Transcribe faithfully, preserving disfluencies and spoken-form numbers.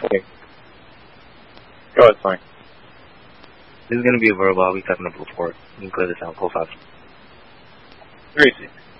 Okay. Go ahead, sorry. This is going to be a verbal. I'll be typing up a report. You can clear this out. Full stop. Tracy.